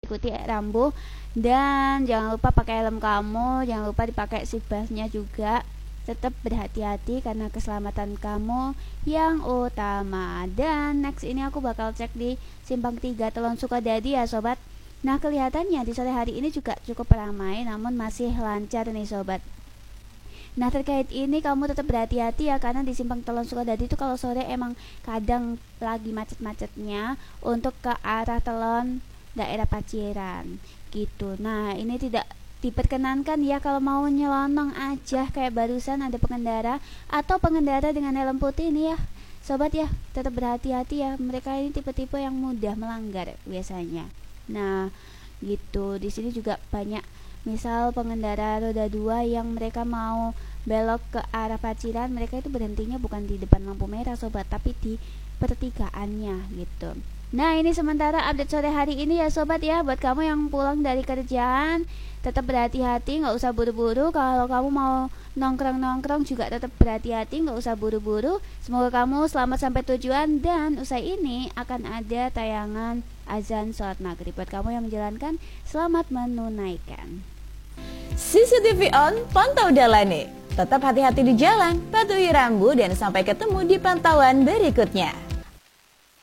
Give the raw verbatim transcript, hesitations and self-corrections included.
ikuti rambu. Dan jangan lupa pakai helm kamu, jangan lupa dipakai seatbeltnya juga. Tetap berhati-hati karena keselamatan kamu yang utama. Dan next ini aku bakal cek di Simpang tiga Telon Sukadadi ya sobat. Nah kelihatannya di sore hari ini juga cukup ramai, namun masih lancar nih sobat. Nah terkait ini kamu tetap berhati-hati ya, karena di Simpang Telon Sukadadi itu kalau sore emang kadang lagi macet-macetnya untuk ke arah Telon daerah Paciran gitu. Nah ini tidak diperkenankan ya kalau mau nyelonong aja kayak barusan ada pengendara atau pengendara dengan helm putih ini ya sobat ya. Tetap berhati-hati ya, mereka ini tipe-tipe yang mudah melanggar biasanya. Nah gitu, di sini juga banyak misal pengendara roda dua yang mereka mau belok ke arah Paciran, mereka itu berhentinya bukan di depan lampu merah sobat, tapi di pertigaannya gitu. Nah ini sementara update sore hari ini ya sobat ya. Buat kamu yang pulang dari kerjaan tetap berhati-hati, nggak usah buru-buru. Kalau kamu mau nongkrong-nongkrong juga tetap berhati-hati, nggak usah buru-buru. Semoga kamu selamat sampai tujuan. Dan usai ini akan ada tayangan azan sholat maghrib. Buat kamu yang menjalankan, selamat menunaikan. C C T V on, pantau jalani. Tetap hati-hati di jalan, patuhi rambu dan sampai ketemu di pantauan berikutnya.